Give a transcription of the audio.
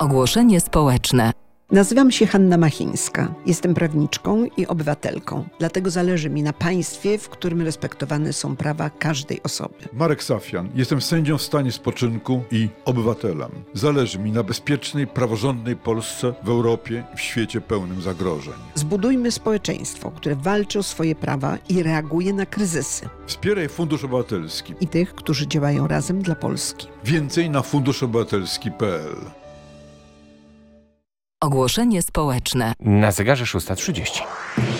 Ogłoszenie społeczne. Nazywam się Hanna Machińska. Jestem prawniczką i obywatelką. Dlatego zależy mi na państwie, w którym respektowane są prawa każdej osoby. Marek Safian. Jestem sędzią w stanie spoczynku i obywatelem. Zależy mi na bezpiecznej, praworządnej Polsce w Europie i w świecie pełnym zagrożeń. Zbudujmy społeczeństwo, które walczy o swoje prawa i reaguje na kryzysy. Wspieraj Fundusz Obywatelski. I tych, którzy działają razem dla Polski. Więcej na funduszobywatelski.pl. Ogłoszenie społeczne. Na zegarze 6:30.